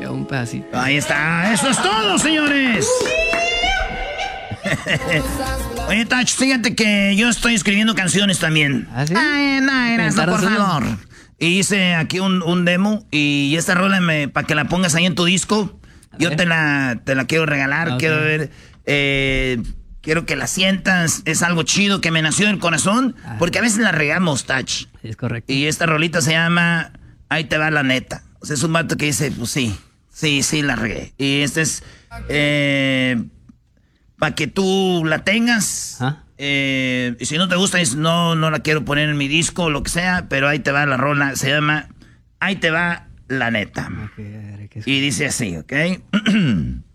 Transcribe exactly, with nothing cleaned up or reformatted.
quedó un pedacito. Ahí está, eso es todo, señores. Oye, Tach, fíjate que yo estoy escribiendo canciones también. ¿Ah, sí? Ay, no, Erasmo, por favor. Y hice aquí un, un demo y esta rola para que la pongas ahí en tu disco. Yo te la, te la quiero regalar, okay. Quiero ver, eh, quiero que la sientas. Es algo chido que me nació del corazón, ah. porque a veces la regamos, Tach. Es correcto. Y esta rolita se llama Ahí te va la neta. O sea, es un vato que dice, pues sí, sí, sí la regué. Y este es eh, para que tú la tengas. ¿Ah? Eh, y si no te gusta, dices, no, no la quiero poner en mi disco o lo que sea, pero ahí te va la rola. Se llama Ahí te va la neta. Okay, y dice así, ¿ok?